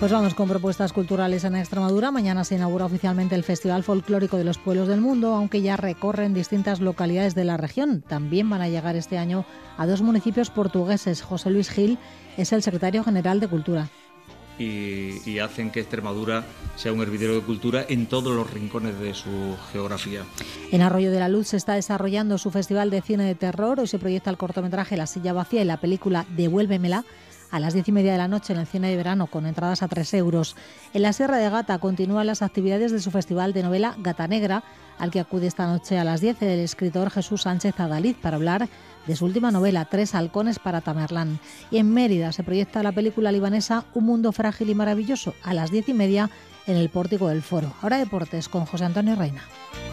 Pues vamos con propuestas culturales en Extremadura. Mañana se inaugura oficialmente el Festival Folclórico de los Pueblos del Mundo, aunque ya recorren distintas localidades de la región. También van a llegar este año a 2 municipios portugueses. José Luis Gil es el secretario general de Cultura. Y hacen que Extremadura sea un hervidero de cultura en todos los rincones de su geografía. En Arroyo de la Luz se está desarrollando su festival de cine de terror. Hoy se proyecta el cortometraje La silla vacía y la película Devuélvemela a las 10:30 de la noche en el cine de verano, con entradas a 3 euros. En la Sierra de Gata continúan las actividades de su festival de novela Gata Negra, al que acude esta noche a las 10 el escritor Jesús Sánchez Adalid para hablar de su última novela, 3 halcones para Tamerlán. Y en Mérida se proyecta la película libanesa Un mundo frágil y maravilloso a las 10:30 en el Pórtico del Foro. Ahora deportes con José Antonio Reina.